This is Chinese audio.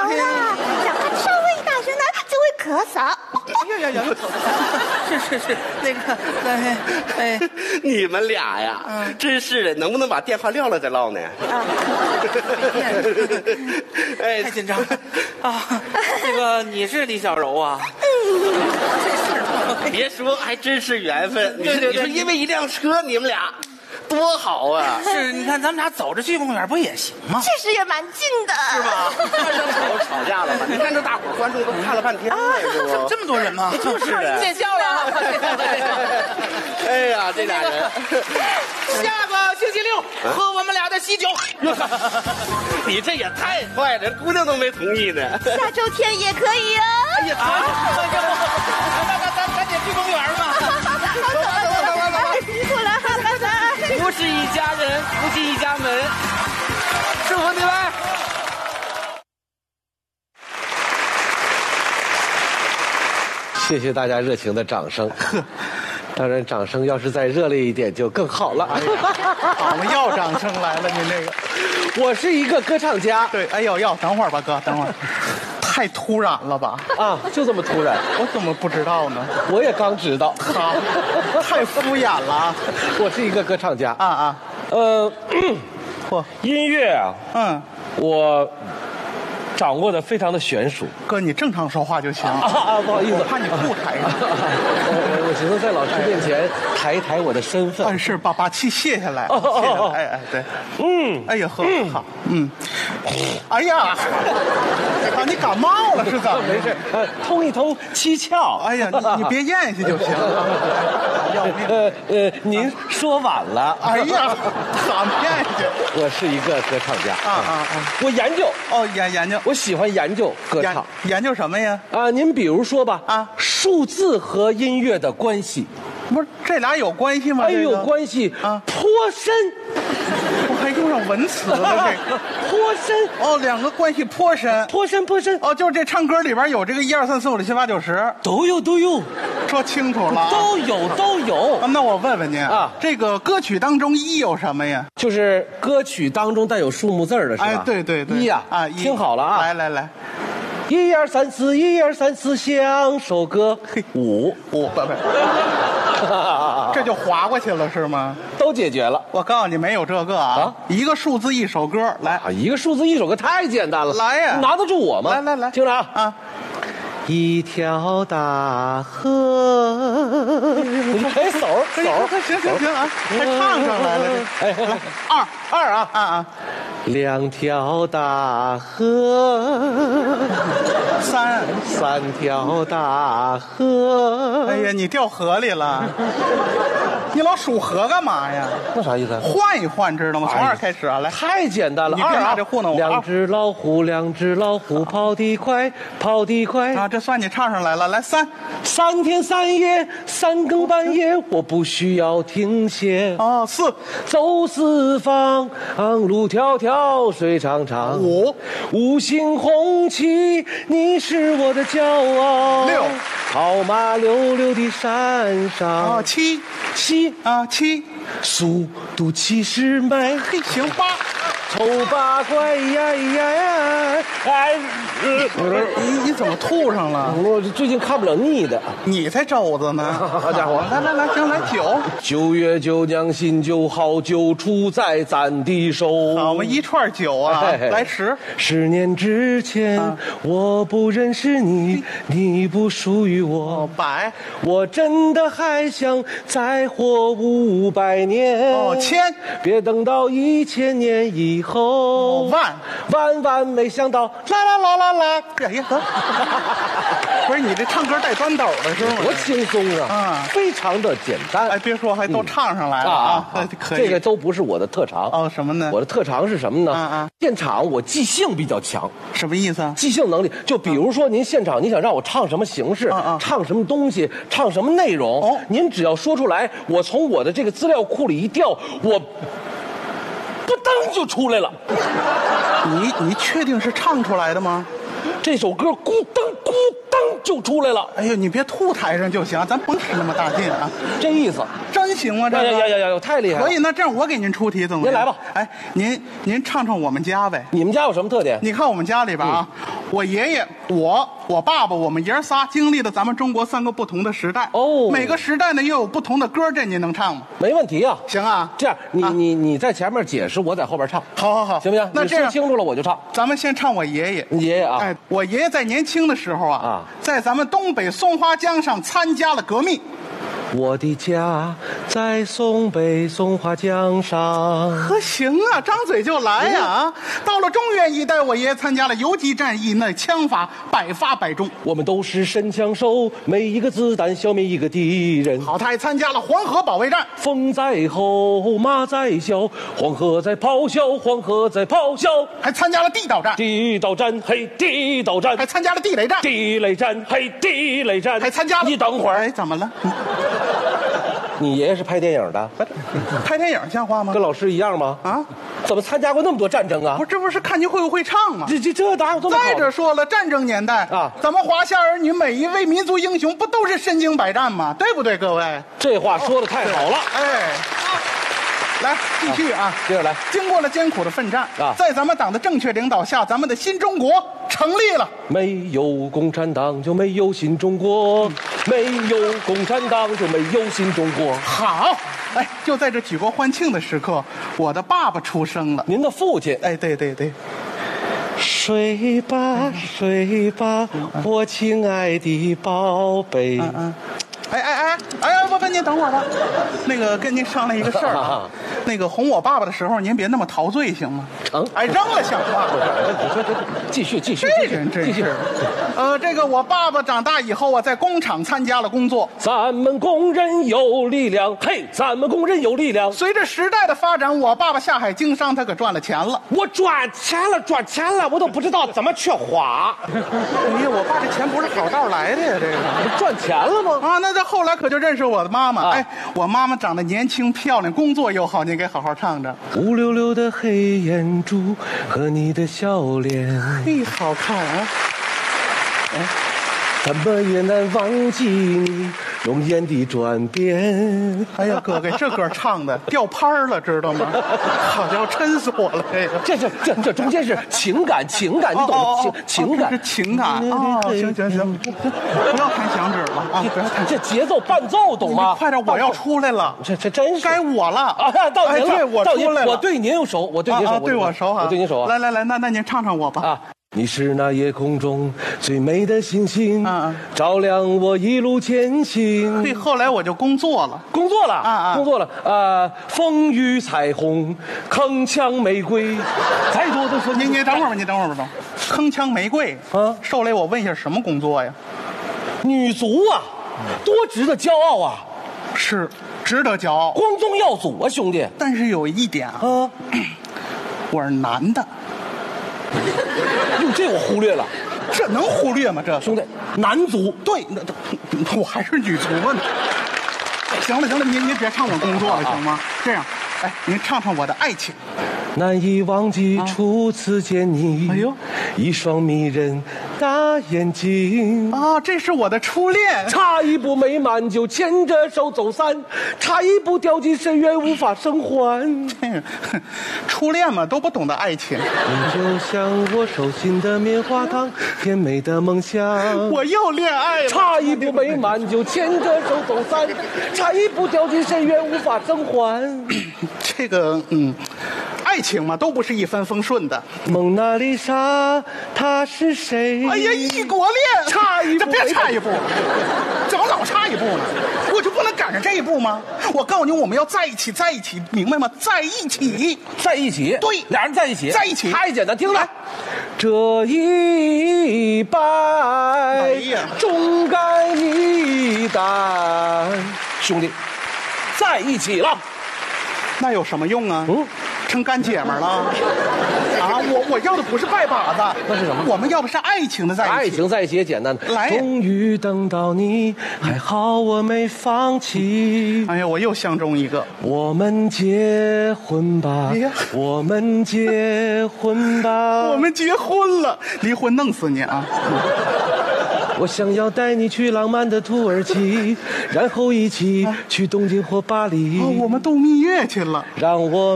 讲话稍微大声呢，就会咳嗽。 呀，是，那个， 你们俩呀，真是的，能不能把电话撂了再唠呢？ 哎，太紧张了啊！那个，你是李小柔啊？ 别说，还真是缘分。 对， 你说因为一辆车，你们俩多好啊！ 是，你看咱们俩走着去公园不也行吗？ 确实也蛮近的， 是吧？ 都吵架了吗？你看这大伙观众都看了半天了， 这么多人吗？ 就是的， 见笑了。 哎呀，这俩人， 下个星期六喝我们俩的喜酒。 你这也太坏了，姑娘都没同意呢。 下周天也可以哦。 哎呀，那咱赶紧去公园吧。 走，辛苦了，拜拜。 不是一家人，不进一家门。祝福你们！ 谢谢大家热情的掌声。当然，掌声要是再热烈一点就更好了。 好嘛，要掌声来了，您这个。 我是一个歌唱家。 对，哎呦，等会儿吧，哥，等会儿。太突然了吧？ 啊，就这么突然， 我怎么不知道呢？ 我也刚知道。 好，太敷衍了。 我是一个歌唱家。 音乐啊，我掌握的非常的娴熟。 哥，你正常说话就行。 不好意思， 我怕你不抬上。 我只能在老师面前抬一抬我的身份。 是把气卸下来。卸下来。哎，对。哎呀呵，好。哎呀，你感冒了是怎么？ 没事，通一通七窍。 哎呀，你别咽下去就行。 您说晚了。 哎呀，咋咽下去？ 我是一个歌唱家。我研究。 研究。 我喜欢研究歌唱。 研究什么呀？ 您比如说吧。数字和音乐的关系。 不是这俩有关系吗？ 哎，有关系啊，颇深。 我还用上文词了，这个颇深哦，两个关系颇深， 颇深哦， 就是这唱歌里边有这个1、2、3、4、5、6、7、8、9、10， 都有， 说清楚了， 都有。 那我问问您啊，这个歌曲当中一有什么呀？ 就是歌曲当中带有数目字的是吧？ 哎，对， 一呀听好了啊， 来。 1、2、3、4，1、2、3、4，像首歌。5， 不，这就划过去了是吗？ 都解决了。 我告诉你，没有这个啊，一个数字一首歌，来， 一个数字一首歌太简单了， 来呀， 拿得住我吗？ 来， 听着啊。一条大河，你抬手， 行啊，还唱上来了， 来二啊，2条大河，3条大河。 哎呀，你掉河里了，你老数河干嘛呀？ 那啥意思？ 换一换，知道吗？从2开始啊，来， 太简单了。 你别拿这糊弄我。 两只老虎跑得快啊！这算你唱上来了，来3 天3夜3更半夜，我不需要停歇。 4 走四方，路迢迢水长长。5星红旗，你是我的骄傲。 6 跑马溜溜的山上。 7 速度70迈。 行8 丑八怪呀！ 你怎么吐上了？ 我最近看不了腻的。 你才肘子呢！ 好家伙， 来，行，来 9月9酿新酒，好酒出在咱的手。 好，我们一串酒啊，来 10年之前，我不认识你，你不属于我。 100， 我真的还想再活500年。 1000， 别等到1000年以后。万没想到，啦！ 哎呀，不是你这唱歌带端斗的是吗？ 多轻松啊！非常的简单。 哎，别说，还都唱上来了啊！可以， 这个都不是我的特长。 什么呢？ 我的特长是什么呢？现场我即兴比较强。 什么意思？ 即兴能力，就比如说您现场你想让我唱什么形式，唱什么东西，唱什么内容，您只要说出来，我从我的这个资料库里一调，我不噔就出来了。 你确定是唱出来的吗？ 这首歌咕噔就出来了。 哎呀，你别吐台上就行，咱甭使那么大劲啊。 这意思真行吗？这呀，太厉害了。 可以，那这样我给您出题怎么样？ 您来吧。 哎，您唱唱我们家呗。 你们家有什么特点？ 你看我们家里边啊， 我爷爷、我爸爸，我们爷儿仨经历了咱们中国3个不同的时代。 哦每个时代呢又有不同的歌，这您能唱吗？ 没问题啊。 行啊， 这样，你在前面解释，我在后边唱。 好， 行不行？ 那这样你说清楚了我就唱。 咱们先唱我爷爷。 你爷爷啊， 哎，我爷爷在年轻的时候在咱们东北松花江上参加了革命。 我的家在松北松花江上。 行啊，张嘴就来呀！到了中原一带，我爷爷参加了游击战役，那枪法百发百中。 我们都是神枪手，每一个子弹消灭一个敌人。 好，他还参加了黄河保卫战。 风在吼，马在啸，黄河在咆哮，黄河在咆哮。 还参加了地道战。 地道战，嘿，地道战。 还参加了地雷战。 地雷战，嘿，地雷战。 还参加了。 你等会儿， 哎，怎么了？ 你爷爷是拍电影的？ 拍电影像话吗？ 跟老师一样吗？ 啊， 怎么参加过那么多战争啊？ 我这不是看您会不会唱吗？ 这哪有这么好？ 再者说了，战争年代咱们华夏儿女每一位民族英雄不都是身经百战吗？对不对，各位？ 这话说的太好了。 哎，来继续啊， 接着来。 经过了艰苦的奋战在咱们党的正确领导下，咱们的新中国成立了。 没有共产党就没有新中国，没有共产党就没有新中国。 好，哎，就在这举国欢庆的时刻，我的爸爸出生了。 您的父亲？ 哎，对。 睡吧，睡吧，我亲爱的宝贝。 哎，不，您等会儿吧。那个跟您商量一个事儿啊，那个哄我爸爸的时候，您别那么陶醉，行吗？哎，扔了像话吗？ 继续。 这人真是。这个我爸爸长大以后在工厂参加了工作。 咱们工人有力量，嘿，咱们工人有力量。 随着时代的发展，我爸爸下海经商，他可赚了钱了。 我赚钱了，我都不知道怎么去花。 哎呀，我爸这钱不是好道来的呀，这个赚钱了吗？ 啊，那这后来可就认识我的妈妈。哎，我妈妈长得年轻漂亮，工作又好，您给好好唱着。 乌溜溜的黑眼珠和你的笑脸， 嘿，好看啊！ 哎，怎么也难忘记你容颜的转变。 哎呀，哥哥，这歌唱的掉拍了，知道吗？好家伙，抻死我了！ 这中间是情感，你懂吗？情感是情感啊！行，不要弹响指了啊！不要弹， 这节奏伴奏懂吗？ 快点，我要出来了！ 这真是该我了啊！到您了， 对，我出来了。 我对您有手，我对您手， 对我手啊！ 我对您手啊！ 来，那您唱我吧啊！ 你是那夜空中最美的星星，照亮我一路前行。 对，后来我就工作了， 工作了，风雨彩虹，铿锵玫瑰，再多的说， 你等会儿吧，铿锵玫瑰啊！受累，我问一下，什么工作呀？ 女足啊，多值得骄傲啊！ 是，值得骄傲， 光宗耀祖啊，兄弟。 但是有一点啊，我是男的。 哟，这我忽略了， 这能忽略吗？这兄弟，男足对，我还是女足呢。行了，您别唱我工作了，行吗？这样，哎，您唱我的爱情。 难以忘记初次见你，哎呦，一双迷人大眼睛啊，这是我的初恋。 差一步没满就牵着手走散，差一步掉进深渊无法生还。 初恋嘛，都不懂得爱情。 你就像我手心的棉花糖，甜美的梦想。 我又恋爱了。 差一步没满就牵着手走散，差一步掉进深渊无法生还。 这个爱情嘛，都不是一帆风顺的。 蒙娜丽莎，她是谁？ 哎呀，异国恋， 差一步， 这别差一步，怎么老差一步呢？我就不能赶上这一步吗？我告诉你，我们要在一起，明白吗？在一起，对， 俩人在一起，太简单，听来。这一拜，忠该你担，兄弟，在一起了。 那有什么用啊？成干姐们了啊！我要的不是拜把子， 那是什么？ 我们要的是爱情的在一起。 爱情在一起也简单的。 来， 终于等到你，还好我没放弃。 哎呀，我又相中一个。 我们结婚吧！ 哎呀， 我们结婚吧！ 我们结婚了，离婚弄死你啊！ 我想要带你去浪漫的土耳其，然后一起去东京或巴黎。 我们度蜜月去了。 让我